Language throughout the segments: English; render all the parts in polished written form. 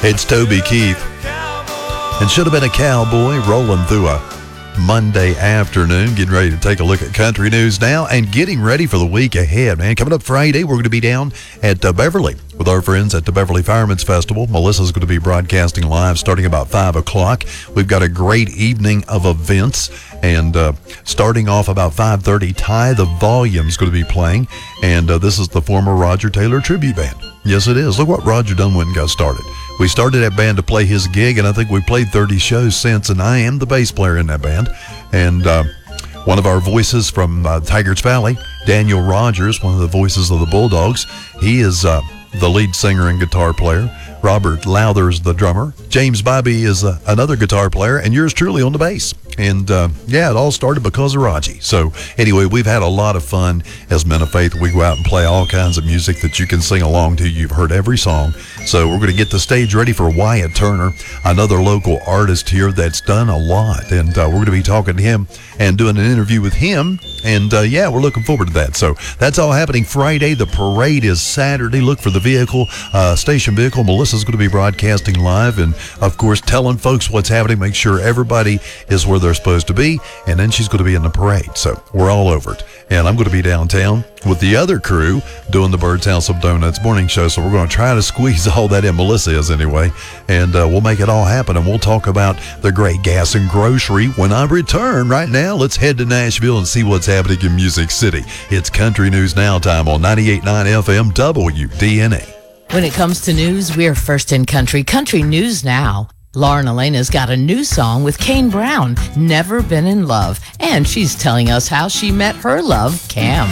It's Toby Keith. And should have been a cowboy rolling through a Monday afternoon, getting ready to take a look at country news now and getting ready for the week ahead, man. Coming up Friday, we're going to be down at Beverly with our friends at the Beverly Fireman's Festival. Melissa's going to be broadcasting live starting about 5 o'clock. We've got a great evening of events, and starting off about 5:30, Ty the Volume's going to be playing, and this is the former Roger Taylor Tribute Band. Yes, it is. Look what Roger done when got started. We started that band to play his gig, and I think we played 30 shows since, and I am the bass player in that band. And one of our voices from Tigers Valley, Daniel Rogers, one of the voices of the Bulldogs, he is the lead singer and guitar player. Robert Lowther's the drummer. James Bobby is another guitar player, and yours truly on the bass. And yeah, it all started because of Raji. So anyway, we've had a lot of fun as Men of Faith. We go out and play all kinds of music that you can sing along to. You've heard every song. So we're going to get the stage ready for Wyatt Turner, another local artist here that's done a lot. And we're going to be talking to him and doing an interview with him. And yeah, we're looking forward to that. So that's all happening Friday. The parade is Saturday. Look for the vehicle, station vehicle. Melissa's going to be broadcasting live and, of course, telling folks what's happening. Make sure everybody is where they're supposed to be. And then she's going to be in the parade. So we're all over it. And I'm going to be downtown with the other crew doing the Bird's House of Donuts morning show. So we're going to try to squeeze all that in. Melissa is anyway. And we'll make it all happen. And we'll talk about the great gas and grocery when I return. Right now, let's head to Nashville and see what's happening in Music City. It's Country News Now time on 98.9 FM WDNA. When it comes to news, we're first in country. Country News Now. Lauren Elena's got a new song with Kane Brown, Never Been in Love. And she's telling us how she met her love, Cam.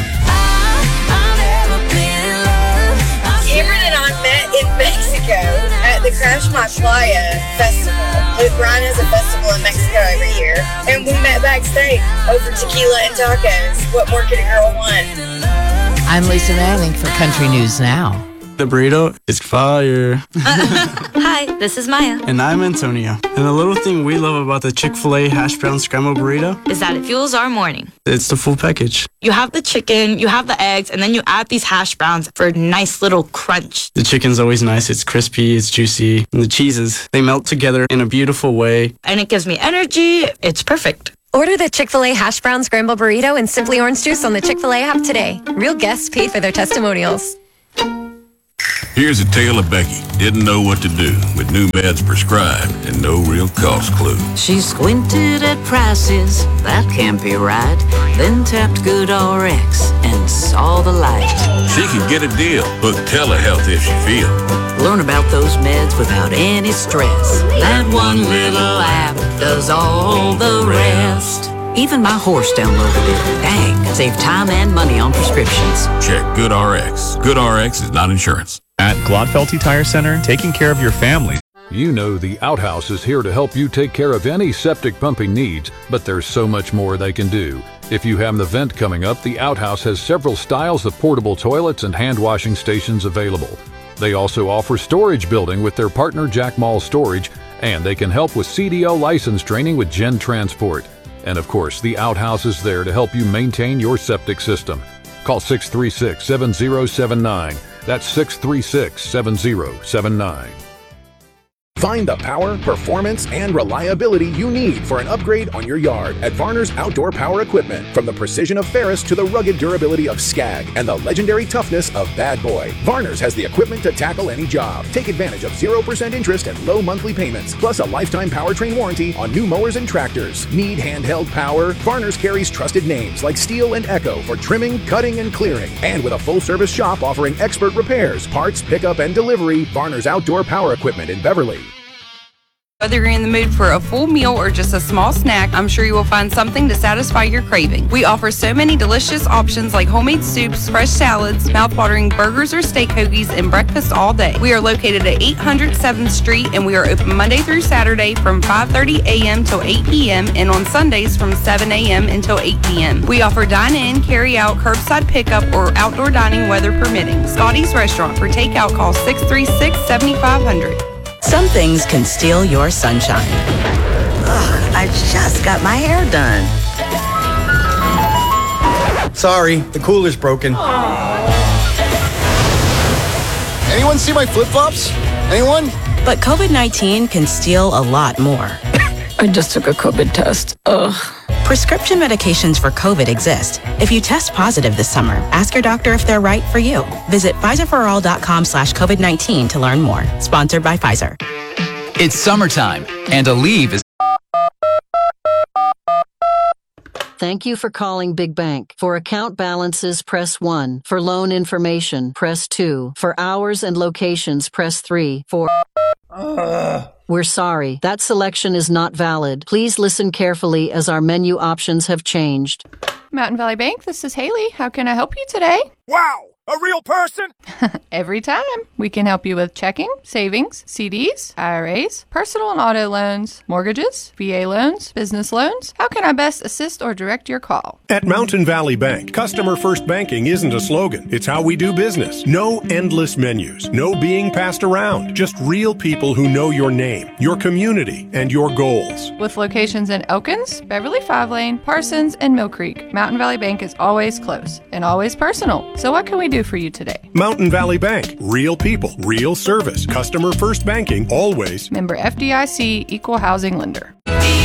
Cameron and I met in Mexico at the Crash My Playa Festival. Brian has a festival in Mexico every year. And we met backstage over tequila and tacos. What more could a girl want? I'm Lisa Manning for Country News Now. The burrito is fire. Hi, this is Maya. And I'm Antonio. And the little thing we love about the Chick-fil-A hash brown scrambled burrito is that it fuels our morning. It's the full package. You have the chicken, you have the eggs, and then you add these hash browns for a nice little crunch. The chicken's always nice. It's crispy, it's juicy. And the cheeses, they melt together in a beautiful way. And it gives me energy. It's perfect. Order the Chick-fil-A hash brown scrambled burrito and Simply Orange Juice on the Chick-fil-A app today. Real guests pay for their testimonials. Here's a tale of Becky. Didn't know what to do with new meds prescribed and no real cost clue. She squinted at prices, that can't be right. Then tapped GoodRx and saw the light. She could get a deal. Book telehealth if she feels. Learn about those meds without any stress. That one little app does all the rest. Even my horse downloaded it. Dang, save time and money on prescriptions. Check GoodRx. GoodRx is not insurance. At Glodfelty Tire Center, taking care of your family. You know the Outhouse is here to help you take care of any septic pumping needs, but there's so much more they can do. If you have an event coming up, the Outhouse has several styles of portable toilets and hand washing stations available. They also offer storage building with their partner Jack Mall Storage, and they can help with CDL license training with Gen Transport. And of course, the Outhouse is there to help you maintain your septic system. Call 636-7079. That's 636-7079. Find the power, performance, and reliability you need for an upgrade on your yard at Varner's Outdoor Power Equipment. From the precision of Ferris to the rugged durability of Skag and the legendary toughness of Bad Boy, Varner's has the equipment to tackle any job. Take advantage of 0% interest and low monthly payments, plus a lifetime powertrain warranty on new mowers and tractors. Need handheld power? Varner's carries trusted names like Steel and Echo for trimming, cutting, and clearing. And with a full-service shop offering expert repairs, parts, pickup, and delivery, Varner's Outdoor Power Equipment in Beverly. Whether you're in the mood for a full meal or just a small snack, I'm sure you will find something to satisfy your craving. We offer so many delicious options like homemade soups, fresh salads, mouth-watering burgers or steak hoagies, and breakfast all day. We are located at 800 7th Street, and we are open Monday through Saturday from 5:30 a.m. till 8 p.m. and on Sundays from 7 a.m. until 8 p.m. We offer dine-in, carry-out, curbside pickup, or outdoor dining weather permitting. Scotty's Restaurant. For takeout, call 636-7500. Some things can steal your sunshine. Ugh, I just got my hair done. Sorry, the cooler's broken. Anyone see my flip-flops? Anyone? But COVID-19 can steal a lot more. I just took a COVID test. Ugh. Prescription medications for COVID exist. If you test positive this summer, ask your doctor if they're right for you. Visit PfizerForAll.com/COVID-19 to learn more. Sponsored by Pfizer. It's summertime, and Aleve is... Thank you for calling Big Bank. For account balances, press 1. For loan information, press 2. For hours and locations, press 3. We're sorry. That selection is not valid. Please listen carefully as our menu options have changed. Mountain Valley Bank, this is Haley. How can I help you today? Wow! A real person? Every time. We can help you with checking, savings, CDs, IRAs, personal and auto loans, mortgages, VA loans, business loans. How can I best assist or direct your call? At Mountain Valley Bank, customer first banking isn't a slogan. It's how we do business. No endless menus. No being passed around. Just real people who know your name, your community, and your goals. With locations in Elkins, Beverly 5 Lane, Parsons, and Mill Creek, Mountain Valley Bank is always close and always personal. So what can we do for you today? Mountain Valley Bank. Real people, real service. Customer first banking, always. Member FDIC, Equal Housing Lender.